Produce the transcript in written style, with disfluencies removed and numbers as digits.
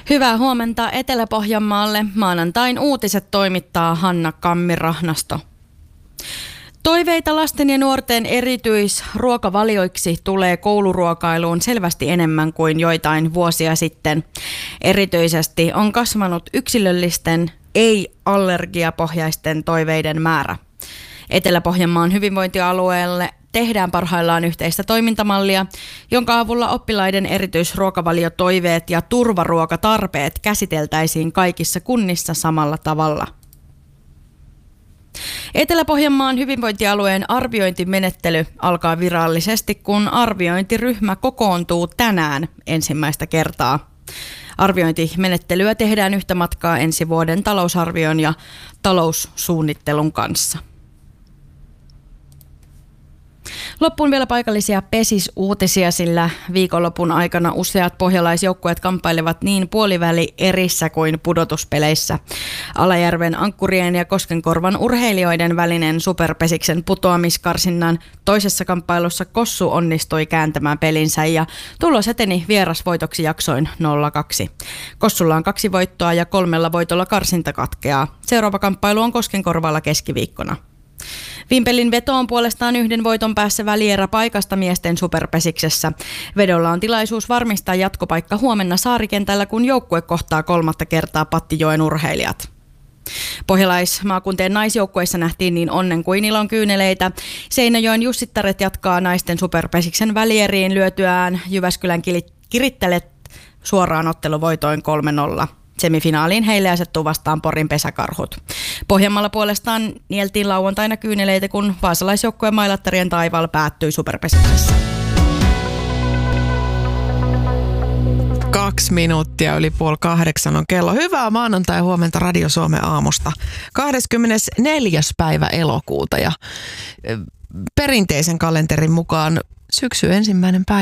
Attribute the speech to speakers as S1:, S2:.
S1: Hyvää huomenta Etelä-Pohjanmaalle. Maanantain uutiset toimittaa Hanna Kammirahnasto. Toiveita lasten ja nuorten erityisruokavalioiksi tulee kouluruokailuun selvästi enemmän kuin joitain vuosia sitten. Erityisesti on kasvanut yksilöllisten, ei-allergiapohjaisten toiveiden määrä. Etelä-Pohjanmaan hyvinvointialueelle tehdään parhaillaan yhteistä toimintamallia, jonka avulla oppilaiden erityisruokavaliotoiveet ja turvaruokatarpeet käsiteltäisiin kaikissa kunnissa samalla tavalla. Etelä-Pohjanmaan hyvinvointialueen arviointimenettely alkaa virallisesti, kun arviointiryhmä kokoontuu tänään ensimmäistä kertaa. Arviointimenettelyä tehdään yhtä matkaa ensi vuoden talousarvion ja taloussuunnittelun kanssa. Loppuun vielä paikallisia PESIS-uutisia, sillä viikonlopun aikana useat pohjalaisjoukkueet kamppailevat niin puoliväli-erissä kuin pudotuspeleissä. Alajärven Ankkurien ja Koskenkorvan urheilijoiden välinen superpesiksen putoamiskarsinnan toisessa kamppailussa Kossu onnistui kääntämään pelinsä ja tulos eteni vierasvoitoksi jaksoin 0-2. Kossulla on 2 voittoa ja 3 voitolla karsinta katkeaa. Seuraava kamppailu on Koskenkorvalla keskiviikkona. Vimpelin veto on puolestaan 1 voiton päässä välierä paikasta miesten superpesiksessä. Vedolla on tilaisuus varmistaa jatkopaikka huomenna Saarikentällä, kun joukkue kohtaa 3. kertaa Pattijoen urheilijat. Pohjalaismaakuntien naisjoukkueissa nähtiin niin onnen kuin ilon kyyneleitä. Seinäjoen Jussittaret jatkaa naisten superpesiksen välieriin lyötyään Jyväskylän Kirittelet suoraan otteluvoitoin 3-0. Semifinaaliin heille asettuu vastaan Porin pesäkarhut. Pohjanmaalla puolestaan nieltiin lauantaina kyyneleitä, kun vaasalaisjoukkueen Mailattarien taivaalla päättyi superpesiksessä.
S2: 2 minuuttia yli 7:30 on kello. Hyvää maanantai huomenta Radio Suomen aamusta. 24. päivä elokuuta ja perinteisen kalenterin mukaan syksy ensimmäinen päivä.